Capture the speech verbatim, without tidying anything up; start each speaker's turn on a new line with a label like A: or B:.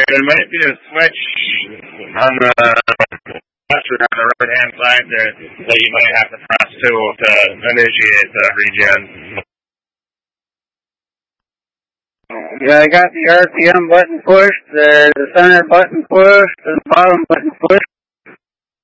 A: there might be a switch on the left or on the right-hand side there that you might have to press to to initiate the regen.
B: Yeah, I got the R P M button pushed, the, the center button pushed, the bottom button pushed.